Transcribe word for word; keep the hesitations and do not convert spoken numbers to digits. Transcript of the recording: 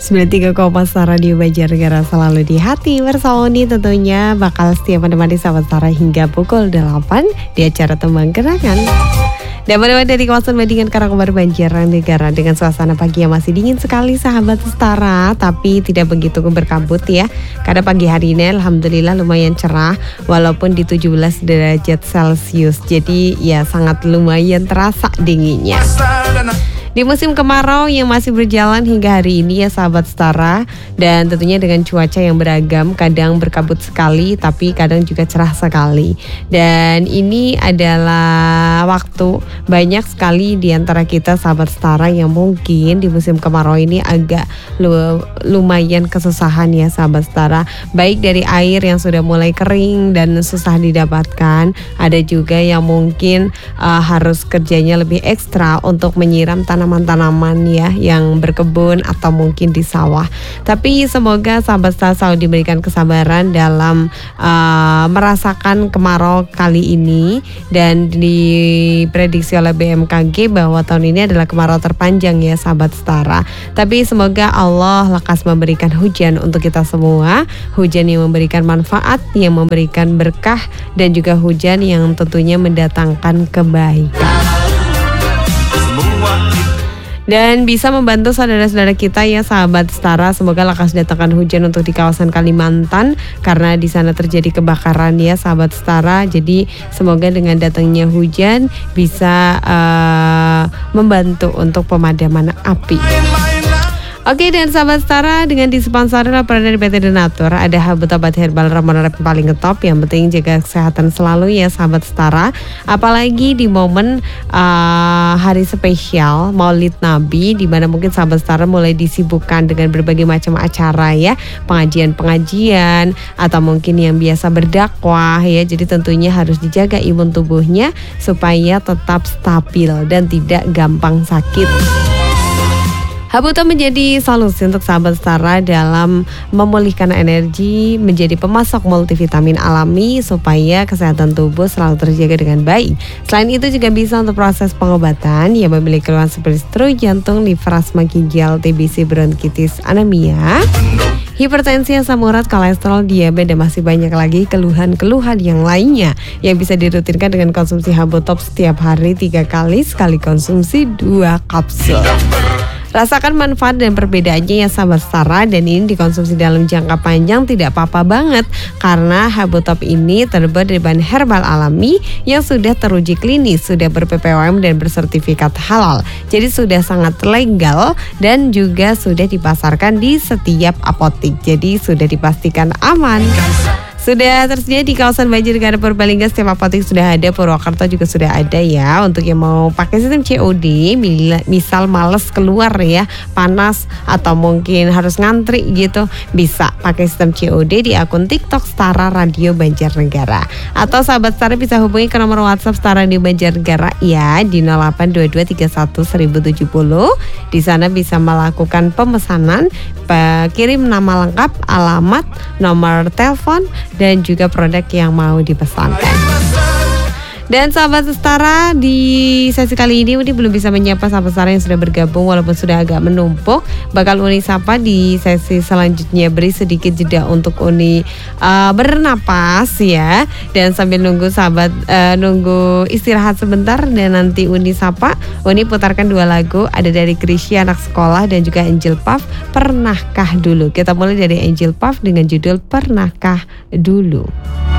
sembilan puluh tiga koma satu Radio Banjarnegara selalu di hati. Bersama Uni tentunya bakal setia menemani sahabat Stara hingga pukul delapan di acara Tembang Kenangan. Dan menemani dari kawasan Bandingan Karangkobar Banjarnegara dengan suasana pagi yang masih dingin sekali sahabat Stara, tapi tidak begitu berkabut ya. Karena pagi hari ini alhamdulillah lumayan cerah walaupun di tujuh belas derajat Celcius. Jadi ya sangat lumayan terasa dinginnya. Di musim kemarau yang masih berjalan hingga hari ini ya sahabat Stara, dan tentunya dengan cuaca yang beragam, kadang berkabut sekali tapi kadang juga cerah sekali. Dan ini adalah waktu banyak sekali di antara kita sahabat Stara yang mungkin di musim kemarau ini agak lumayan kesusahan ya sahabat Stara. Baik dari air yang sudah mulai kering dan susah didapatkan, ada juga yang mungkin uh, harus kerjanya lebih ekstra untuk menyiram tanah tanaman-tanaman ya yang berkebun atau mungkin di sawah. Tapi semoga sahabat Stara selalu diberikan kesabaran dalam uh, merasakan kemarau kali ini, dan diprediksi oleh B M K G bahwa tahun ini adalah kemarau terpanjang ya sahabat Stara. Tapi semoga Allah lekas memberikan hujan untuk kita semua, hujan yang memberikan manfaat, yang memberikan berkah, dan juga hujan yang tentunya mendatangkan kebaikan. Dan bisa membantu saudara-saudara kita ya sahabat Stara. Semoga lekas datangkan hujan untuk di kawasan Kalimantan, karena di sana terjadi kebakaran ya sahabat Stara. Jadi semoga dengan datangnya hujan bisa uh, membantu untuk pemadaman api. Oke, dan sahabat Stara, dengan disponsori laporan dari P T Donatur, ada Habut Obat Herbal Ramonarep yang paling ngetop. Yang penting jaga kesehatan selalu ya sahabat Stara. Apalagi di momen uh, hari spesial Maulid Nabi, di mana mungkin sahabat Stara mulai disibukkan dengan berbagai macam acara ya, pengajian-pengajian atau mungkin yang biasa berdakwah ya. Jadi tentunya harus dijaga imun tubuhnya supaya tetap stabil dan tidak gampang sakit. Habuta menjadi solusi untuk sahabat Stara dalam memulihkan energi, menjadi pemasok multivitamin alami supaya kesehatan tubuh selalu terjaga dengan baik. Selain itu juga bisa untuk proses pengobatan yang memiliki keluhan seperti stroke jantung, liver, asma ginjal, T B C, bronkitis, anemia, hipertensi, asam urat, kolesterol, diabetes, dan masih banyak lagi keluhan-keluhan yang lainnya yang bisa dirutinkan dengan konsumsi Habutop setiap hari tiga kali, sekali konsumsi dua kapsul. Rasakan manfaat dan perbedaannya ya sahabat Stara, dan ini dikonsumsi dalam jangka panjang tidak apa-apa banget karena Habutop ini terbuat dari bahan herbal alami yang sudah teruji klinis, sudah ber-P P O M dan bersertifikat halal. Jadi sudah sangat legal dan juga sudah dipasarkan di setiap apotik. Jadi sudah dipastikan aman. Sudah tersedia di kawasan Banjarnegara Purbalingga, setiap apotek sudah ada, Purwokerto juga sudah ada ya. Untuk yang mau pakai sistem C O D, misal males keluar ya, panas atau mungkin harus ngantri gitu, bisa pakai sistem C O D di akun TikTok Stara Radio Banjarnegara. Atau sahabat Stara bisa hubungi ke nomor WhatsApp Stara Radio Banjarnegara ya di nol delapan dua dua tiga satu seribu tujuh puluh. Di sana bisa melakukan pemesanan, kirim nama lengkap, alamat, nomor telepon, dan juga produk yang mau dipesankan. Dan sahabat Stara, di sesi kali ini Uni belum bisa menyapa sahabat Stara yang sudah bergabung walaupun sudah agak menumpuk. Bakal Uni sapa di sesi selanjutnya, beri sedikit jeda untuk Uni uh, bernapas ya. Dan sambil nunggu sahabat uh, nunggu istirahat sebentar, dan nanti Uni sapa, Uni putarkan dua lagu, ada dari Krisya Anak Sekolah dan juga Angel Puff, Pernahkah Dulu. Kita mulai dari Angel Puff dengan judul Pernahkah Dulu.